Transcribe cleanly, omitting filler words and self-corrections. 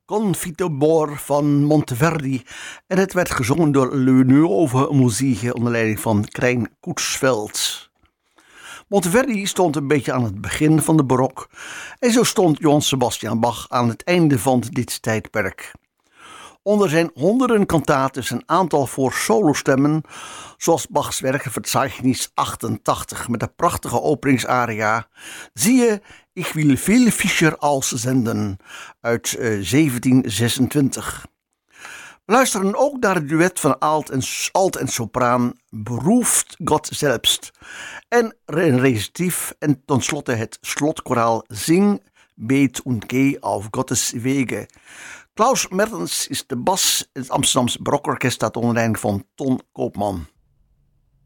Confitebor van Monteverdi en het werd gezongen door Le Nuove Musique onder leiding van Krijn Koetsveld. Monteverdi stond een beetje aan het begin van de barok en zo stond Johann Sebastian Bach aan het einde van dit tijdperk. Onder zijn honderden kantaten een aantal voor solostemmen, zoals Bachs werk Verzeichnis 88 met de prachtige openingsaria Zie je, ik wil veel Fischer als zenden uit 1726. We luisteren ook naar het duet van alt en sopraan Beruft Gott selbst en een recitief en tenslotte het slotkoraal Sing, Bet und Geh auf Gottes Wege. Klaus Mertens is de bas. Het Amsterdamse barokorkest staat onder leiding van Ton Koopman.